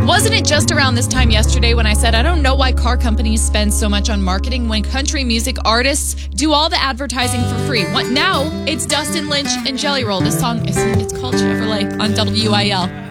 Wasn't it just around this time yesterday when I said I don't know why car companies spend so much on marketing when country music artists do all the advertising for free? Now it's Dustin Lynch and Jelly Roll. This song it's called Chevrolet on WIL.